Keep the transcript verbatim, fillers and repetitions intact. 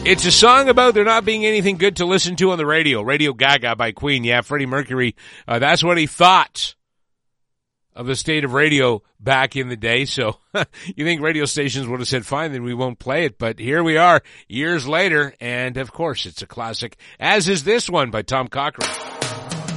It's a song about there not being anything good to listen to on the radio. Radio Gaga by Queen. Yeah, Freddie Mercury, uh, that's what he thought of the state of radio back in the day. So you think radio stations would have said, fine, then we won't play it. But here we are years later. And of course, it's a classic, as is this one by Tom Cochrane.